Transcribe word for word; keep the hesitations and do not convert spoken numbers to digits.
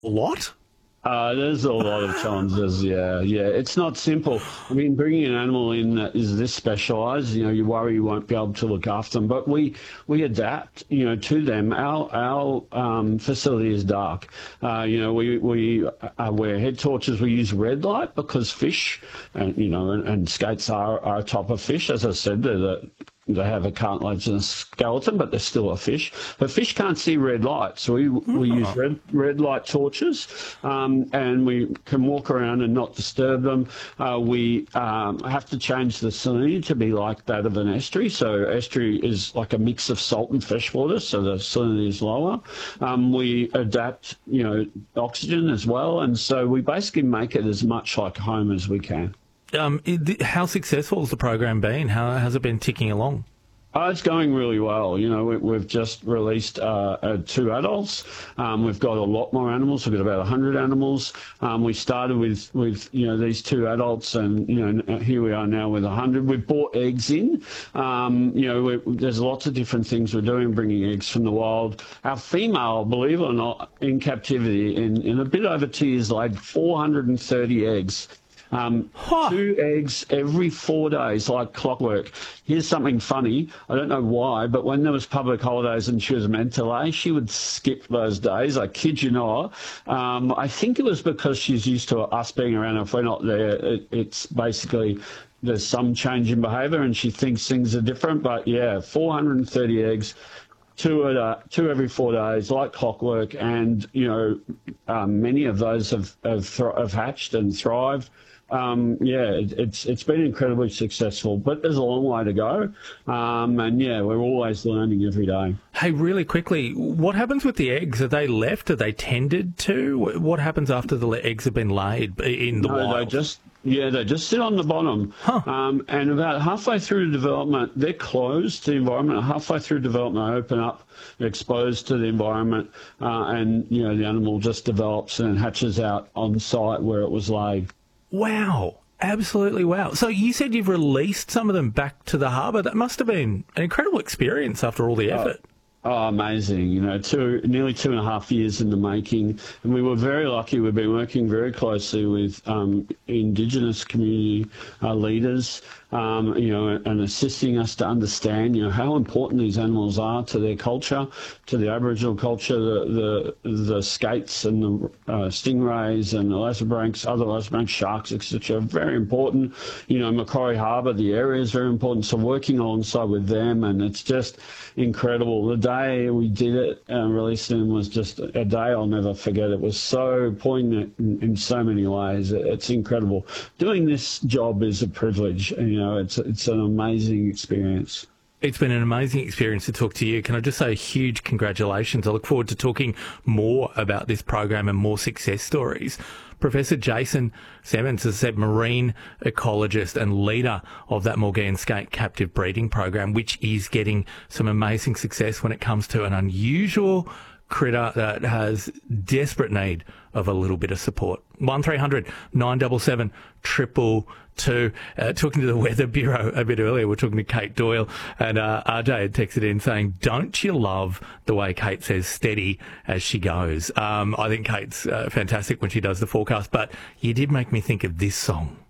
A lot? Uh, there's a lot of challenges. Yeah, yeah. It's not simple. I mean, bringing an animal in that is this specialised, you know, you worry you won't be able to look after them. But we we adapt, you know, to them. Our our um, facility is dark. Uh, you know, we we uh, wear head torches. We use red light because fish, and you know, and, and skates are, are a type of fish. As I said, they're the they have a cartilage and a skeleton, but they're still a fish. But fish can't see red light, so we we use red red light torches, um, and we can walk around and not disturb them. Uh, we um, have to change the salinity to be like that of an estuary. So estuary is like a mix of salt and fresh water, so the salinity is lower. Um, we adapt, you know, oxygen as well, and so we basically make it as much like home as we can. Um, it, how successful has the program been? How has it been ticking along? Oh, it's going really well. You know, we, we've just released uh, uh, two adults. Um, we've got a lot more animals. We've got about one hundred animals. Um, we started with, with, you know, these two adults, and, you know, here we are now with one hundred. We've brought eggs in. Um, you know, we, there's lots of different things we're doing, bringing eggs from the wild. Our female, believe it or not, in captivity, in, in a bit over two years, laid four hundred thirty eggs. Um, huh. Two eggs every four days, like clockwork. Here's something funny. I don't know why, but when there was public holidays and she was meant to lay, she would skip those days. I kid you not. Um, I think it was because she's used to us being around. If we're not there, it, it's basically there's some change in behaviour and she thinks things are different. But yeah, four hundred thirty eggs. Two, uh, two every four days, like clockwork, and you know, um, many of those have have, th- have hatched and thrived. Um, yeah, it, it's it's been incredibly successful, but there's a long way to go. Um, and yeah, we're always learning every day. Hey, really quickly, what happens with the eggs? Are they left? Are they tended to? What happens after the eggs have been laid in the no, wild? They just yeah, they just sit on the bottom. Huh. Um, and about halfway through development, they're closed to the environment. Halfway through development, they open up, they're exposed to the environment, uh, and you know the animal just develops and hatches out on site where it was laid. Wow. Absolutely wow. So you said you've released some of them back to the harbour. That must have been an incredible experience after all the effort. Oh. Oh, amazing. You know, two, nearly two and a half years in the making. And we were very lucky. We've been working very closely with um, Indigenous community uh, leaders, um, you know, and assisting us to understand, you know, how important these animals are to their culture, to the Aboriginal culture, the the, the skates and the uh, stingrays and the Lasabranks, other Lasabrank sharks, et cetera, are very important. You know, Macquarie Harbour, the area is very important. So working alongside with them, and it's just incredible. The day we did it and released them was just a day I'll never forget. It was so poignant in, in so many ways. It's incredible. Doing this job is a privilege. You know, it's it's an amazing experience. It's been an amazing experience to talk to you. Can I just say a huge congratulations. I look forward to talking more about this program and more success stories. Professor Jason Simmons, as I said, marine ecologist and leader of that Maugean skate captive breeding program, which is getting some amazing success when it comes to an unusual critter that has desperate need of a little bit of support. one three hundred nine seven seven triple two. Uh, talking to the Weather Bureau a bit earlier, we're talking to Kate Doyle, and uh, R J had texted in saying, don't you love the way Kate says steady as she goes? Um, I think Kate's uh, fantastic when she does the forecast, but you did make me think of this song.